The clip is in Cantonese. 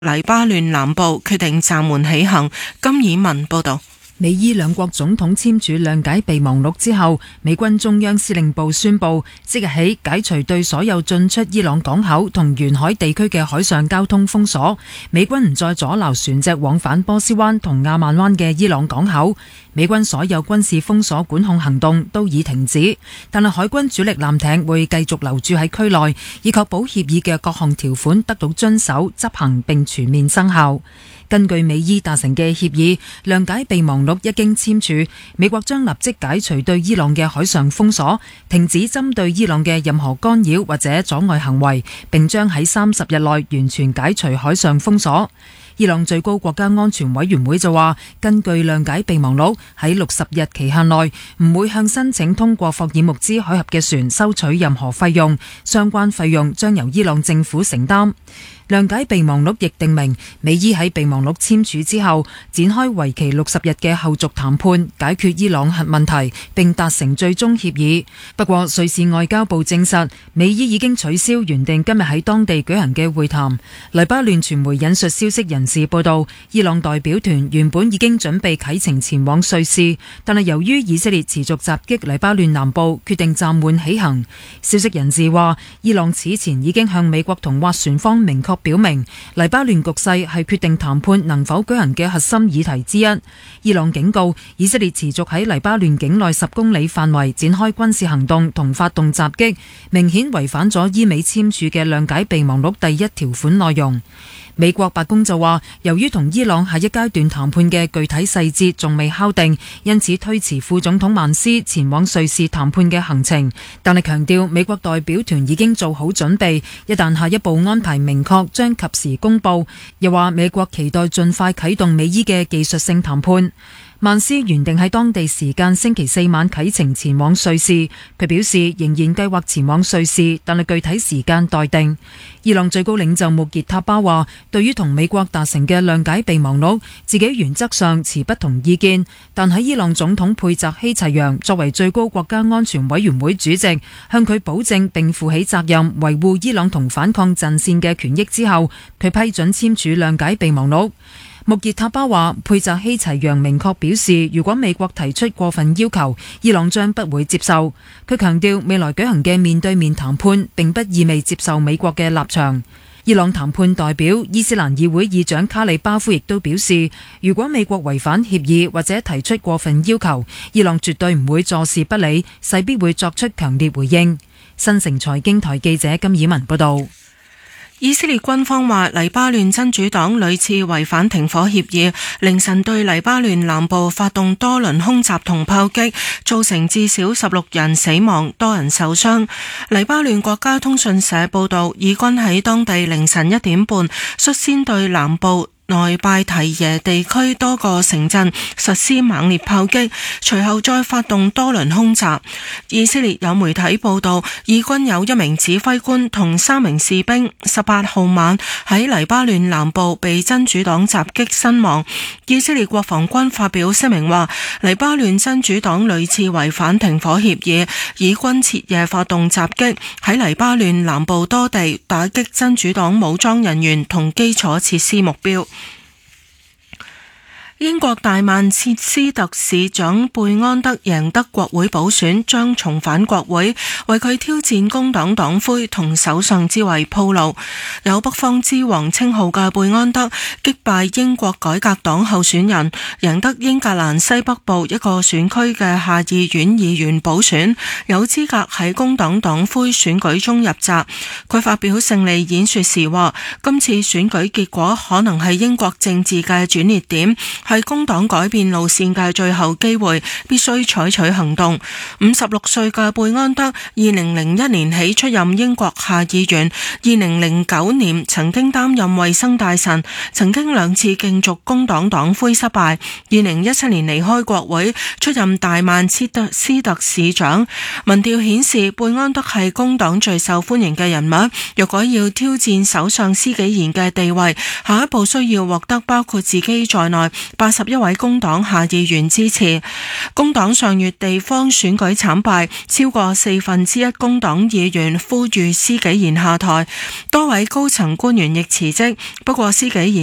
黎巴嫩南部決定暫緩起行。金以文報道。 美伊兩國總統簽署諒解備忘錄之後，美軍中央司令部宣布，即日起解除對所有進出伊朗港口同沿海地區嘅海上交通封鎖。美軍唔再阻撓船隻往返波斯灣同亞曼灣嘅伊朗港口。美軍所有軍事封鎖管控行動都已停止，但係海軍主力艦艇會繼續留駐喺區內，以確保協議嘅各項條款得到遵守、執行並全面生效。根據美伊達成嘅協議，諒解備忘錄一經簽署，美國將立即解除對伊朗嘅海上封鎖，停止針對伊朗嘅任何干擾或者阻礙行為，並將喺30日內完全解除海上封鎖。伊朗最高國家安全委員會就話，根據諒解備忘錄，喺60日期限內唔會向申請通過霍爾木茲海峽嘅船收取任何費用，相關費用將由伊朗政府承擔。諒解備忘錄亦定明，美伊喺備忘錄簽署之後，展開為期60日嘅後續談判，解決伊朗核問題，並達成最終協議。不過，瑞士外交部證實，美伊已經取消原定今日喺當地舉行嘅會談。黎巴嫩傳媒引述消息人士報道，伊朗代表團原本已經準備啟程前往瑞士，但係由於以色列持續襲擊黎巴嫩南部，決定暫緩起行。消息人士話，伊朗此前已經向美國同斡旋方明確表明，黎巴嫩局勢係決定談判能否舉行嘅核心議題之一。伊朗警告，以色列持續喺黎巴嫩境內10公里範圍展開軍事行動同發動襲擊，明顯違反咗伊美簽署嘅諒解備忘錄第1條款內容。美國白宮就話，由於同伊朗下一階段談判嘅具體細節仲未敲定，因此推遲副總統曼斯前往瑞士談判嘅行程，但係強調美國代表團已經做好準備，一旦下一步安排明確，將及時公佈。又話美國期待盡快啟動美伊嘅技術性談判。曼斯原定喺當地時間星期4晚啟程前往瑞士，佢表示仍然計劃前往瑞士，但係具體時間待定。伊朗最高領袖穆傑塔巴話，對於同美國達成嘅諒解備忘錄，自己原則上持不同意見，但喺伊朗總統佩澤希齊揚作為最高國家安全委員會主席，向佢保證並負起責任維護伊朗同反抗陣線嘅權益之後，佢批准簽署諒解備忘錄。穆傑塔巴話，佩澤希齊揚明確表示，如果美國提出過分要求，伊朗將不會接受。佢強調，未來舉行嘅面對面談判並不意味接受美國嘅立場。伊朗談判代表伊斯蘭議會議長卡里巴夫亦都表示，如果美國違反協議或者提出過分要求，伊朗絕對唔會坐視不理，勢必會作出強烈回應。新城財經台記者金以文報道。 以色列軍方話，黎巴嫩真主黨屢次違反停火協議，凌晨對黎巴嫩南部發動多輪空襲同炮擊，造成至少16人死亡，多人受傷。黎巴嫩國家通訊社報道，以軍喺當地凌晨1點半率先對南部內拜提耶地區多個城鎮實施猛烈炮擊，隨後再發動多輪空襲。以色列有媒體報道，以軍有1名指揮官同3名士兵18號晚喺黎巴嫩南部被真主黨襲擊身亡。以色列國防軍發表聲明話，黎巴嫩真主黨屢次違反停火協議，以軍徹夜發動襲擊，喺黎巴嫩南部多地打擊真主黨武裝人員同基礎設施目標。英國大曼徹斯特市長貝安德贏得國會補選，將重返國會，為佢挑戰工黨黨魁同首相之位鋪路。有北方之王稱號嘅貝安德擊敗英國改革黨候選人，贏得英格蘭西北部一個選區嘅下議院議員補選，有資格喺工黨黨魁選舉中入閘。佢發表勝利演說時話，今次選舉結果可能係英國政治嘅轉捩點，係工黨改變路線嘅最後機會，必須採取行動。56歲嘅貝安德2001年起出任英國下議院，2009年曾經擔任衛生大臣，曾經2次競逐工黨黨魁失敗。2017年離開國會，出任大曼徹斯特市長。民調顯示貝安德係工黨最受歡迎嘅人物，若果要挑戰首相施紀賢嘅地位，下一步需要獲得包括自己在內 81位工黨下議員支持。工黨上月地方選舉慘敗，超過1/4工黨議員呼籲施紀賢下台，多位高層官員亦辭職。不過施紀賢